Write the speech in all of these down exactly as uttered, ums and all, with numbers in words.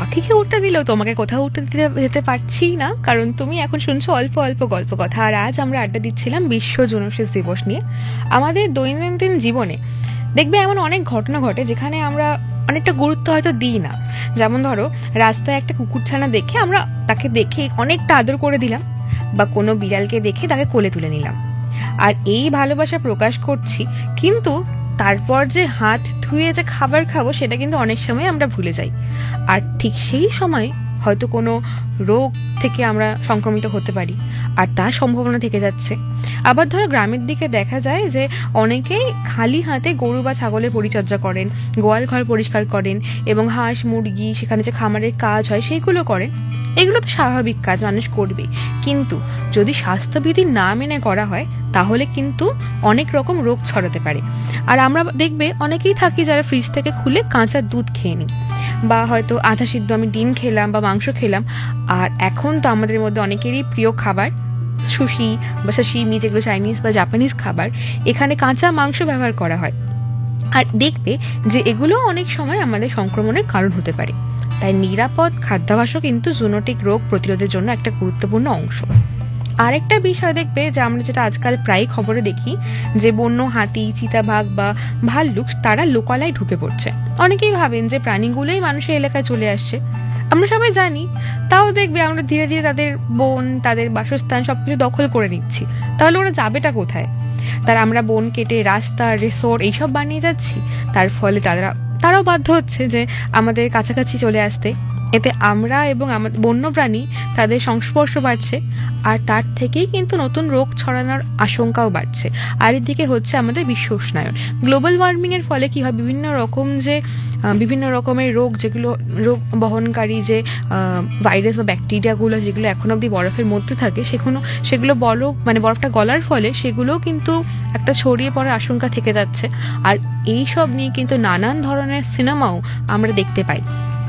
পাখিকে উঠতে দিলেও তোমাকে কোথাও উঠতে দিতে যেতে পারছি না, কারণ তুমি এখন শুনছো অল্প অল্প গল্প কথা। আর আজ আমরা আড্ডা দিচ্ছিলাম বিশ্ব জুনোসিস দিবস নিয়ে। আমাদের দৈনন্দিন জীবনে দেখবে এমন অনেক ঘটনা ঘটে যেখানে আমরা অনেকটা গুরুত্ব হয়তো দিই না। যেমন ধরো, রাস্তায় একটা কুকুরছানা দেখে আমরা তাকে দেখে অনেকটা আদর করে দিলাম, বা কোনো বিড়ালকে দেখে তাকে কোলে তুলে নিলাম, আর এই ভালোবাসা প্রকাশ করছি, কিন্তু তারপর যে হাত ধুয়ে যে খাবার খাবো সেটা কিন্তু অনেক সময় আমরা ভুলে যাই। আর ঠিক সেই সময় হয়তো কোনো রোগ থেকে আমরা সংক্রমিত হতে পারি, আর তার সম্ভাবনা থেকে যাচ্ছে। আবার ধরো গ্রামের দিকে দেখা যায় যে অনেকেই খালি হাতে গরু বা ছাগলের পরিচর্যা করেন, গোয়াল ঘর পরিষ্কার করেন, এবং হাঁস মুরগি সেখানে যে খামারের কাজ হয় সেইগুলো করেন। এগুলো তো স্বাভাবিক কাজ, মানুষ করবে, কিন্তু যদি স্বাস্থ্যবিধি না মেনে করা হয় তাহলে কিন্তু অনেক রকম রোগ ছড়াতে পারে। আর আমরা দেখবে অনেকেই থাকি যারা ফ্রিজ থেকে খুলে কাঁচা দুধ খেয়ে নিই, বা হয়তো আধা সিদ্ধ আমি ডিম খেলাম বা মাংস খেলাম। আর এখন তো আমাদের মধ্যে অনেকেরই প্রিয় খাবার সুশি বা সাশিমি, যেগুলো চাইনিজ বা জাপানিজ খাবার, এখানে কাঁচা মাংস ব্যবহার করা হয়। আর দেখবে যে এগুলো অনেক সময় আমাদের সংক্রমণের কারণ হতে পারে। তাই নিরাপদ খাদ্যাভ্যাসও কিন্তু জুনোটিক রোগ প্রতিরোধের জন্য একটা গুরুত্বপূর্ণ অংশ। আরেকটা বিষয় দেখবে যে আমরা যেটা আজকাল প্রায় খবরে দেখি, যে বন্য হাতি, চিতাবাঘ বা ভাল্লুক তারা লোকালয়ে ঢুকে পড়ছে। অনেকেই ভাবেন যে প্রাণীগুলোই মানুষের এলাকায় চলে আসছে, আমরা সবাই জানি। তাও দেখবে আমরা ধীরে ধীরে তাদের বন, তাদের বাসস্থান সবকিছু দখল করে নিচ্ছি। তাহলে ওরা যাবেটা কোথায়? তার আমরা বন কেটে রাস্তা, রিসোর্ট এইসব বানিয়ে যাচ্ছি, তার ফলে তারা তারাও বাধ্য হচ্ছে যে আমাদের কাছাকাছি চলে আসতে। এতে আমরা এবং আমাদের বন্যপ্রাণী তাদের সংস্পর্শ বাড়ছে, আর তার থেকেই কিন্তু নতুন রোগ ছড়ানোর আশঙ্কাও বাড়ছে। আর এদিকে হচ্ছে আমাদের বিশ্ব উষ্ণায়ন, গ্লোবাল ওয়ার্মিং এর ফলে কি হয়, বিভিন্ন রকম যে বিভিন্ন রকমের রোগ, যেগুলো রোগ বহনকারী যে ভাইরাস বা ব্যাকটেরিয়াগুলো যেগুলো এখন অবধি বরফের মধ্যে থাকে, সেগুলো সেগুলো বরফ মানে বরফটা গলার ফলে সেগুলোও কিন্তু একটা ছড়িয়ে পড়ার আশঙ্কা থেকে যাচ্ছে। আর এই সব নিয়ে কিন্তু নানান ধরনের সিনেমাও আমরা দেখতে পাই।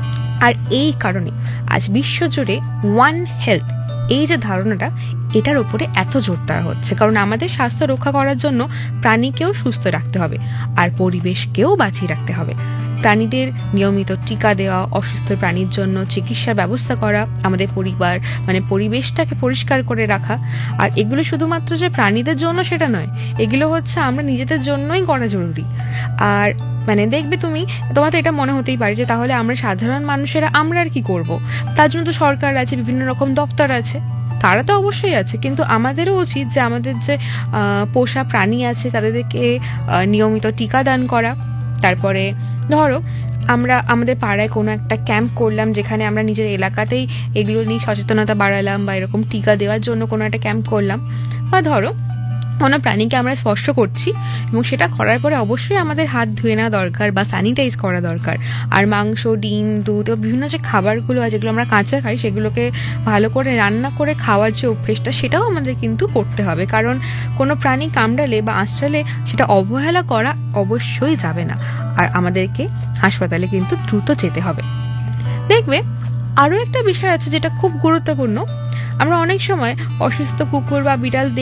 আর এই কারণে আজ বিশ্বজুড়ে ওয়ান হেলথ, এই যে ধারণাটা, এটার উপরে এত জোর দেওয়া হচ্ছে, কারণ আমাদের স্বাস্থ্য রক্ষা করার জন্য প্রাণীকেও সুস্থ রাখতে হবে, আর পরিবেশকেও বাঁচিয়ে রাখতে হবে। প্রাণীদের নিয়মিত টিকা দেওয়া, অসুস্থ প্রাণীর জন্য চিকিৎসার ব্যবস্থা করা, আমাদের পরিবার মানে পরিবেশটাকে পরিষ্কার করে রাখা। আর এগুলো শুধুমাত্র যে প্রাণীদের জন্য সেটা নয়, এগুলো হচ্ছে আমরা নিজেদের জন্যই করা জরুরি। আর মানে দেখবে তুমি, তোমার তো এটা মনে হতেই পারে যে তাহলে আমরা সাধারণ মানুষেরা আমরা আর কি করব? তার জন্য তো সরকার আছে, বিভিন্ন রকম দপ্তর আছে, তারা তো অবশ্যই আছে, কিন্তু আমাদেরও উচিত যে আমাদের যে পোষা প্রাণী আছে তাদেরকে নিয়মিত টিকা দান করা। তারপরে ধরো আমরা আমাদের পাড়ায় কোনো একটা ক্যাম্প করলাম, যেখানে আমরা নিজের এলাকাতেই এগুলো নিয়ে সচেতনতা বাড়ালাম, বা এরকম টিকা দেওয়ার জন্য কোনো একটা ক্যাম্প করলাম। বা ধরো কোনো প্রাণীকে আমরা স্পর্শ করছি, এবং সেটা করার পরে অবশ্যই আমাদের হাত ধুয়ে নেওয়া দরকার বা স্যানিটাইজ করা দরকার। আর মাংস, ডিম, দুধ বা বিভিন্ন যে খাবারগুলো আছে যেগুলো আমরা কাঁচা খাই, সেগুলোকে ভালো করে রান্না করে খাওয়ার যে অভ্যেসটা, সেটাও আমাদের কিন্তু করতে হবে। কারণ কোনো প্রাণী কামড়ালে বা আঁচড়ালে সেটা অবহেলা করা অবশ্যই যাবে না, আর আমাদেরকে হাসপাতালে কিন্তু দ্রুত যেতে হবে। দেখবে আরও একটা বিষয় আছে যেটা খুব গুরুত্বপূর্ণ, আমরা অনেক সময় অসুস্থ কুকুর বা বিড়াল